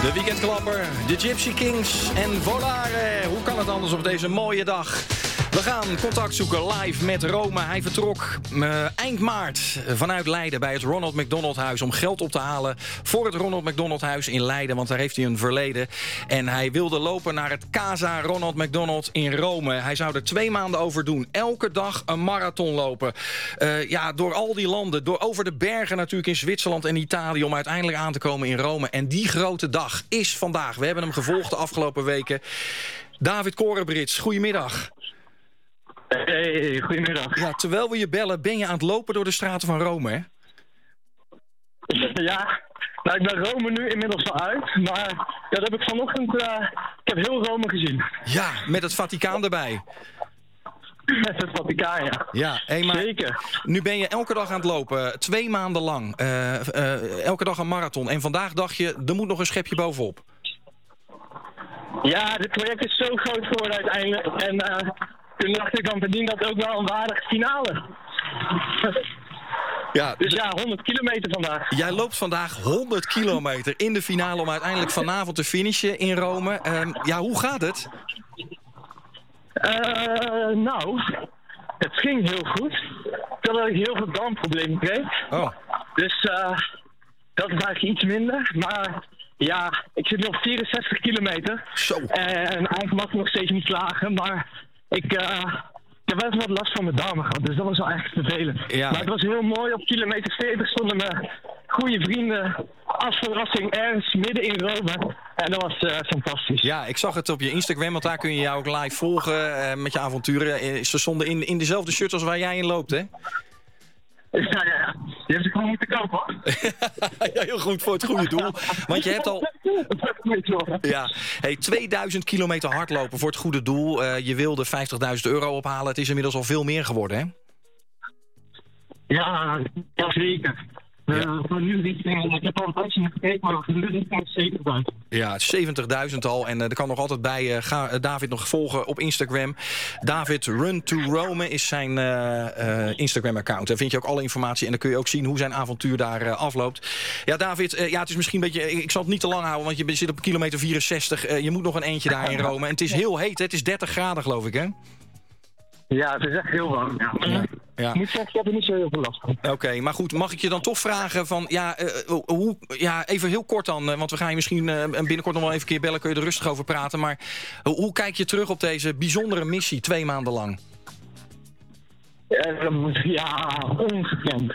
De weekendklapper, de Gypsy Kings en Volare. Hoe kan het anders op deze mooie dag? We gaan contact zoeken live met Rome. Hij vertrok eind maart vanuit Leiden bij het Ronald McDonald Huis om geld op te halen voor het Ronald McDonald Huis in Leiden, want daar heeft hij een verleden. En hij wilde lopen naar het Casa Ronald McDonald in Rome. Hij zou er 2 maanden over doen. Elke dag een marathon lopen. Door al die landen, over de bergen natuurlijk in Zwitserland en Italië, om uiteindelijk aan te komen in Rome. En die grote dag is vandaag. We hebben hem gevolgd de afgelopen weken. David Korenbrits, goedemiddag. Hey, goedemiddag. Ja, terwijl we je bellen, ben je aan het lopen door de straten van Rome, hè? Ja, nou, ik ben Rome nu inmiddels al uit, maar dat heb ik vanochtend, ik heb heel Rome gezien. Ja, met het Vaticaan erbij. Met het Vaticaan, ja. Ja, maar zeker. Nu ben je elke dag aan het lopen, 2 maanden lang. Elke dag een marathon. En vandaag dacht je, er moet nog een schepje bovenop. Ja, dit project is zo groot geworden uiteindelijk. En toen dacht ik, dan verdient dat ook wel een waardige finale. Ja, dus ja, 100 kilometer vandaag. Jij loopt vandaag 100 kilometer in de finale om uiteindelijk vanavond te finishen in Rome. Hoe gaat het? Nou, het ging heel goed. Terwijl ik heel veel darmproblemen kreeg. Oh. Dus dat is eigenlijk iets minder. Maar ja, ik zit nu op 64 kilometer. Zo. En eigenlijk mag ik nog steeds niet slagen. Maar ik heb wel wat last van mijn darmen gehad. Dus dat was wel echt vervelend. Ja. Maar het was heel mooi. Op kilometer 40 stonden mijn goede vrienden als verrassing ergens midden in Rome. En dat was fantastisch. Ja, ik zag het op je Instagram, want daar kun je jou ook live volgen met je avonturen. Ze stonden in dezelfde shirt als waar jij in loopt, hè? Ja. Je hebt ze gewoon moeten kopen, hoor. Ja, heel goed, voor het goede doel. Want je hebt al... Ja, 2000 kilometer hardlopen voor het goede doel. Je wilde €50.000 ophalen. Het is inmiddels al veel meer geworden, hè? Ja, zeker. Voor nu richting, ik heb al een beetje gekeken, maar voor nu richting 70.000. Ja, 70.000 al. En er kan nog altijd bij. Ga David nog volgen op Instagram. David Run to Rome is zijn Instagram-account. Daar vind je ook alle informatie en dan kun je ook zien hoe zijn avontuur daar afloopt. Ja, David, het is misschien een beetje... Ik zal het niet te lang houden, want je zit op kilometer 64. Je moet nog een eentje daar in Rome. En het is heel heet, hè? Het is 30 graden, geloof ik, hè? Ja, het is echt heel warm. Ja. Ik moet zeggen, ik heb er niet zo heel veel last van. Oké, maar goed, mag ik je dan toch vragen van... even heel kort dan, want we gaan je misschien binnenkort nog wel even een keer bellen... kun je er rustig over praten, maar hoe kijk je terug op deze bijzondere missie 2 maanden lang? Ongekend.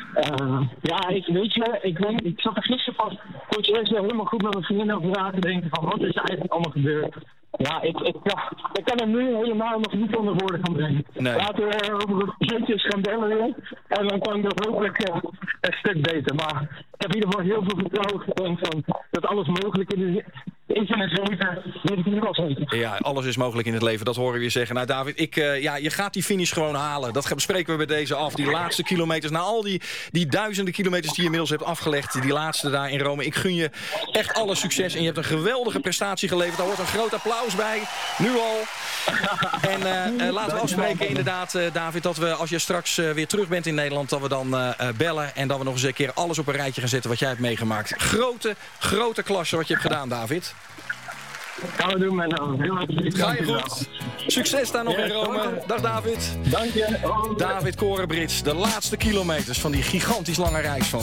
Ik zat er gisteren pas voor het eerst weer helemaal goed met mijn vrienden over na te denken van wat is er eigenlijk allemaal gebeurd. Ja, ik kan er nu helemaal nog niet onder woorden gaan brengen. Nee. Laten we over het geintjes gaan bellen weer. En dan kan ik dat hopelijk een stuk beter. Maar ik heb in ieder geval heel veel vertrouwen van dat alles mogelijk is in het leven. Weet ik nu wel zeker. Ja, alles is mogelijk in het leven, dat horen we je zeggen. Nou David, je gaat die finish gewoon halen. Dat bespreken we bij deze af. Die laatste kilometers, na al die duizenden kilometers die je inmiddels hebt afgelegd. Die laatste daar in Rome. Ik gun je echt alle succes. En je hebt een geweldige prestatie geleverd. Daar hoort een groot applaus bij. Nu al. En laten we afspreken inderdaad, David, dat we als je straks weer terug bent in Nederland, dat we dan bellen. En dat we nog eens een keer alles op een rijtje gaan zetten wat jij hebt meegemaakt. Grote klasse wat je hebt gedaan, David. Gaan we doen, man. Ga je goed. Succes daar nog in Rome. Dag David. Dank je. David Korenbrits, de laatste kilometers van die gigantisch lange reis van